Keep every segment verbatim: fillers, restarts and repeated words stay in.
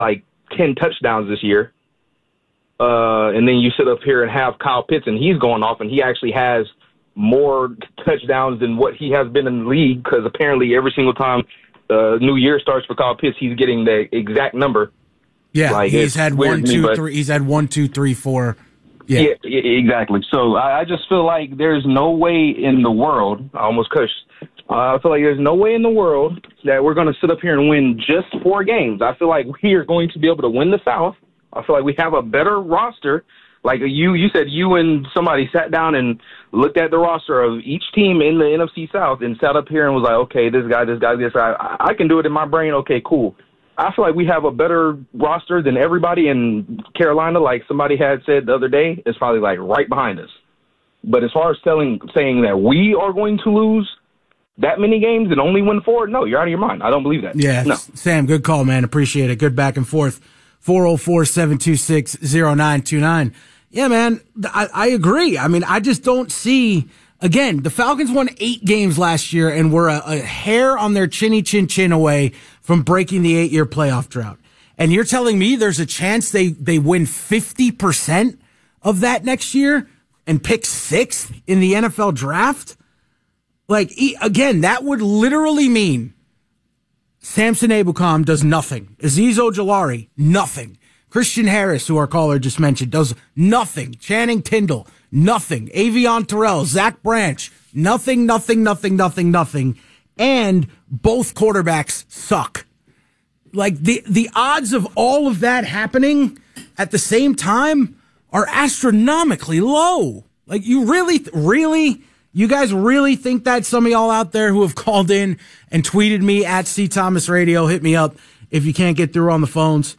like ten touchdowns this year. Uh, and then you sit up here and have Kyle Pitts, and he's going off, and he actually has more touchdowns than what he has been in the league, because apparently every single time the uh, new year starts for Kyle Pitts, he's getting the exact number. Yeah, like, he's had one, two, me, three. He's had one, two, three, four. Yeah, yeah exactly. So I, I just feel like there's no way in the world. I almost cussed. Uh, I feel like there's no way in the world that we're going to sit up here and win just four games. I feel like we are going to be able to win the South. I feel like we have a better roster. Like you, you said you and somebody sat down and looked at the roster of each team in the N F C South and sat up here and was like, okay, this guy, this guy, this guy. I, I can do it in my brain. Okay, cool. I feel like we have a better roster than everybody in Carolina. Like somebody had said the other day, it's probably like right behind us. But as far as telling, saying that we are going to lose that many games and only win four, no, you're out of your mind. I don't believe that. Yeah, no. Sam, good call, man. Appreciate it. Good back and forth. four oh four, seven two six, oh nine two nine. Yeah, man, I, I agree. I mean, I just don't see, again, the Falcons won eight games last year and were a, a hair on their chinny chin chin away from breaking the eight-year playoff drought. And you're telling me there's a chance they, they win fifty percent of that next year and pick sixth in the N F L draft? Like, again, that would literally mean Samson Ebukam does nothing. Azeez Ojulari, nothing. Christian Harris, who our caller just mentioned, does nothing. Channing Tindall, nothing. Avion Terrell, Zach Branch, nothing, nothing, nothing, nothing, nothing. And both quarterbacks suck. Like, the, the odds of all of that happening at the same time are astronomically low. Like, you really, really... You guys really think that? Some of y'all out there who have called in and tweeted me at C Thomas Radio, hit me up if you can't get through on the phones.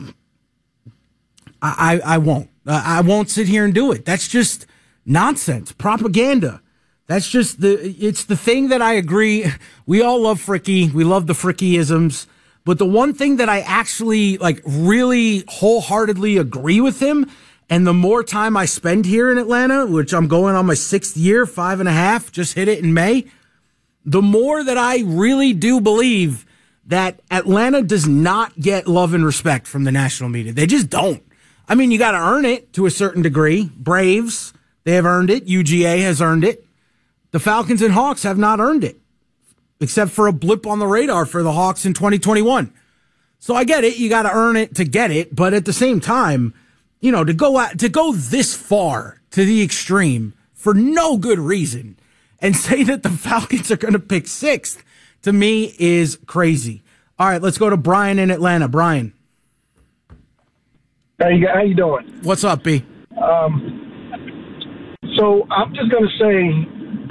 I, I, I won't. I won't sit here and do it. That's just nonsense. Propaganda. That's just the, it's the thing that I agree. We all love Fricky. We love the Fricky-isms. But the one thing that I actually, like, really wholeheartedly agree with him, and the more time I spend here in Atlanta, which I'm going on my sixth year, five and a half, just hit it in May, the more that I really do believe that Atlanta does not get love and respect from the national media. They just don't. I mean, you got to earn it to a certain degree. Braves, they have earned it. U G A has earned it. The Falcons and Hawks have not earned it, except for a blip on the radar for the Hawks in twenty twenty-one. So I get it. You got to earn it to get it. But at the same time, you know, to go out, to go this far to the extreme for no good reason and say that the Falcons are going to pick sixth, to me, is crazy. All right, let's go to Brian in Atlanta. Brian. How you, how you doing? What's up, B? Um, so I'm just going to say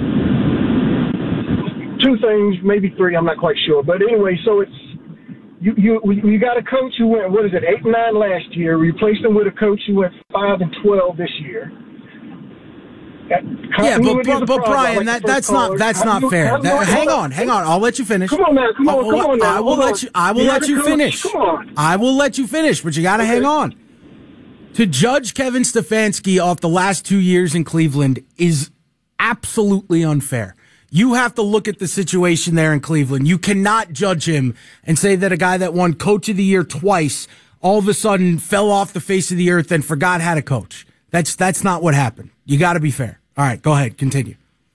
two things, maybe three, I'm not quite sure. But anyway, so it's, You you you got a coach who went, what is it, eight and nine last year. Replaced him with a coach who went five and twelve this year. Yeah, but but, but Brian, like that that's caller. not that's not fair. That, hang on, hang on. I'll let you finish. Come on now, come on, I'll, come on now. I will let on. you. I will you let you coach. finish. Come on. I will let you finish, but you got to okay. hang on. To judge Kevin Stefanski off the last two years in Cleveland is absolutely unfair. You have to look at the situation there in Cleveland. You cannot judge him and say that a guy that won Coach of the Year twice all of a sudden fell off the face of the earth and forgot how to coach. That's that's not what happened. You got to be fair. All right, go ahead. Continue.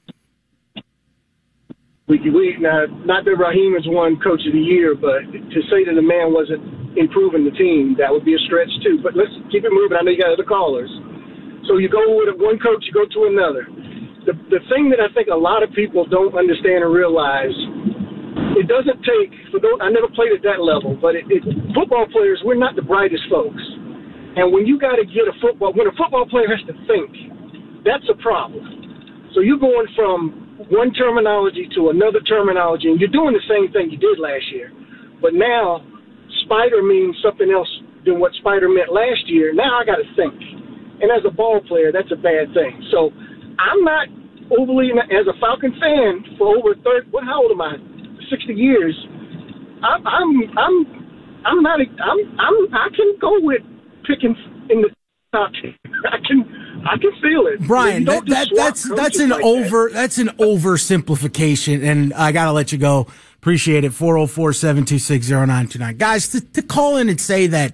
We, we, now, not that Raheem has won Coach of the Year, but to say that the man wasn't improving the team, that would be a stretch too. But let's keep it moving. I know you got other callers. So you go with one coach, you go to another. The, the thing that I think a lot of people don't understand and realize, it doesn't take, for those, I never played at that level, but it, it, football players, we're not the brightest folks. And when you got to get a football, when a football player has to think, that's a problem. So you're going from one terminology to another terminology, and you're doing the same thing you did last year. But now, spider means something else than what spider meant last year. Now I got to think. And as a ball player, that's a bad thing. So I'm not overly, as a Falcon fan for over thirty. What? How old am I? Sixty years. I'm, I'm, I'm, I'm not. I'm, I'm. I can go with picking in the top. I can, I can feel it. Brian, that, that, that's that's an like over. That. That's an oversimplification, and I gotta let you go. Appreciate it. four oh four, seven two six, oh nine two nine. Guys, to, to call in and say that